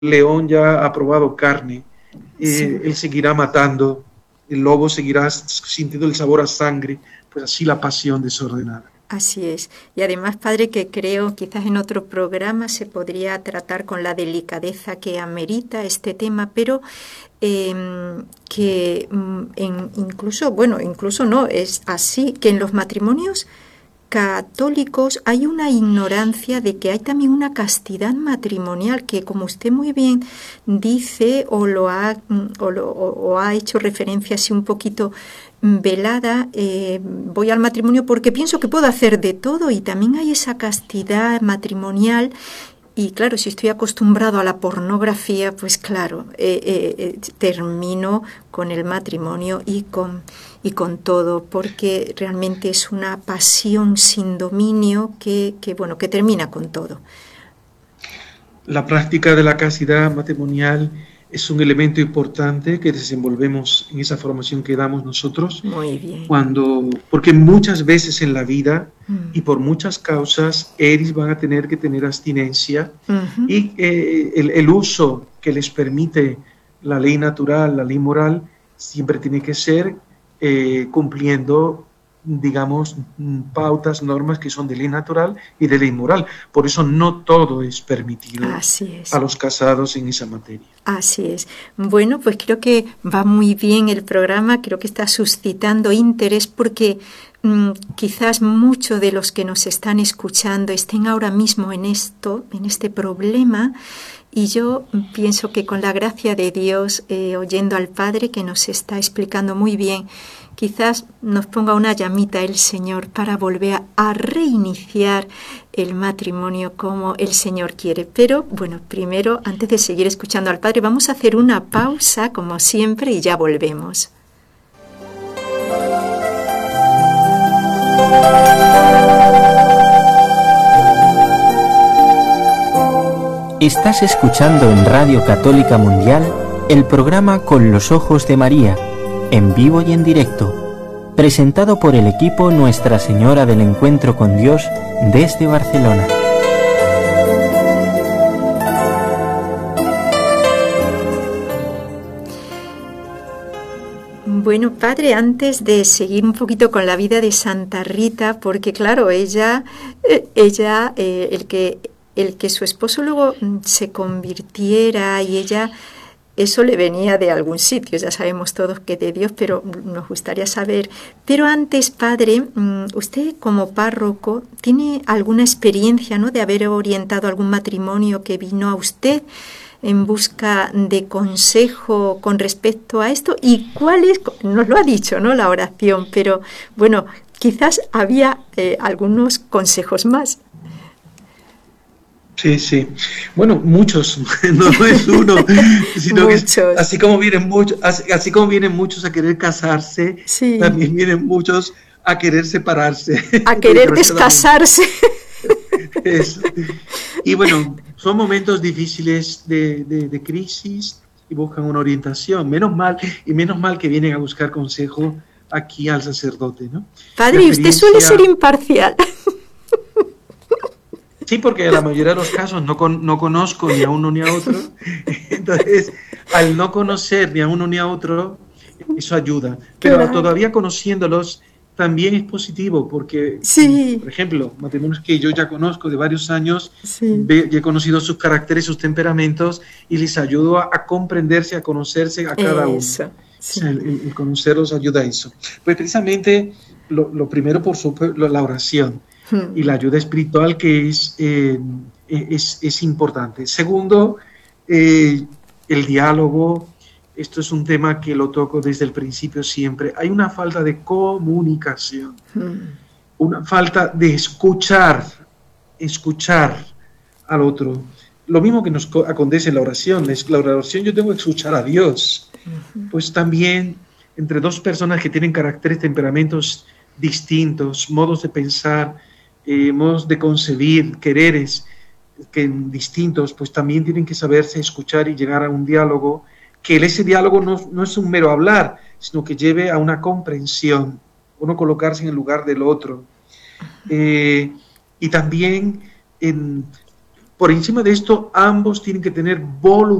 león ya ha probado carne, Sí. él seguirá matando, el lobo seguirá sintiendo el sabor a sangre, pues así la pasión desordenada. Así es. Y además, padre, que creo quizás en otro programa se podría tratar con la delicadeza que amerita este tema, pero que incluso no, es así, que en los matrimonios católicos hay una ignorancia de que hay también una castidad matrimonial que, como usted muy bien dice o ha hecho referencia así un poquito velada, voy al matrimonio porque pienso que puedo hacer de todo, y también hay esa castidad matrimonial. Y claro, si estoy acostumbrado a la pornografía, pues claro, termino con el matrimonio y con todo, porque realmente es una pasión sin dominio que termina con todo. La práctica de la castidad matrimonial es un elemento importante que desenvolvemos en esa formación que damos nosotros, Muy bien. porque muchas veces en la vida y por muchas causas, ellos van a tener que tener abstinencia, y el uso que les permite la ley natural, la ley moral, siempre tiene que ser cumpliendo, digamos, pautas, normas que son de ley natural y de ley moral. Por eso no todo es permitido a los casados en esa materia. Así es. Bueno, pues creo que va muy bien el programa, creo que está suscitando interés porque quizás muchos de los que nos están escuchando estén ahora mismo en este problema. Y yo pienso que con la gracia de Dios, oyendo al Padre que nos está explicando muy bien, quizás nos ponga una llamita el Señor para volver a reiniciar el matrimonio como el Señor quiere. Pero bueno, primero, antes de seguir escuchando al Padre, vamos a hacer una pausa como siempre y ya volvemos. Estás escuchando en Radio Católica Mundial el programa Con los Ojos de María, en vivo y en directo, presentado por el equipo Nuestra Señora del Encuentro con Dios desde Barcelona. Bueno, padre, antes de seguir un poquito con la vida de Santa Rita, porque claro, ella el que su esposo luego se convirtiera y ella, eso le venía de algún sitio, ya sabemos todos que de Dios, pero nos gustaría saber. Pero antes, padre, usted como párroco, ¿tiene alguna experiencia, ¿no?, de haber orientado algún matrimonio que vino a usted en busca de consejo con respecto a esto? ¿Y cuál es? Nos lo ha dicho, ¿no?, la oración, pero bueno, quizás había algunos consejos más. Sí. Bueno, muchos, no es uno, sino que así como vienen muchos a querer casarse, sí, también vienen muchos a querer separarse. A querer descasarse. Eso. Y bueno, son momentos difíciles de crisis y buscan una orientación. Menos mal que vienen a buscar consejo aquí al sacerdote, ¿no? Padre, usted suele ser imparcial. Sí, porque en la mayoría de los casos no conozco ni a uno ni a otro. Entonces, al no conocer ni a uno ni a otro, eso ayuda. Pero claro, todavía conociéndolos también es positivo, porque, sí, por ejemplo, matrimonios que yo ya conozco de varios años, sí, he conocido sus caracteres, sus temperamentos, y les ayudo a comprenderse, a conocerse a cada uno. Sí. O sea, el conocerlos ayuda a eso. Pues precisamente lo primero, por supuesto, la oración y la ayuda espiritual, que es importante. Segundo, el diálogo. Esto es un tema que lo toco desde el principio siempre. Hay una falta de comunicación, una falta de escuchar al otro. Lo mismo que nos acontece en la oración. La oración, yo tengo que escuchar a Dios. Pues también entre dos personas que tienen caracteres, temperamentos distintos, modos de pensar, modos de concebir, quereres distintos, pues también tienen que saberse escuchar y llegar a un diálogo, que ese diálogo no es un mero hablar, sino que lleve a una comprensión, uno colocarse en el lugar del otro. Y también por encima de esto, ambos tienen que tener voluntad